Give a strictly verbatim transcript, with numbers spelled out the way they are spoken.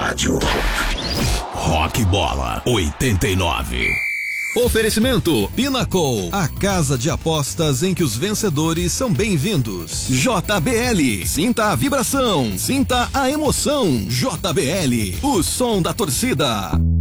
rádio. Rock Bola oitenta e nove. Oferecimento Pinnacle, a casa de apostas em que os vencedores são bem-vindos. J B L, sinta a vibração, sinta a emoção. J B L, o som da torcida.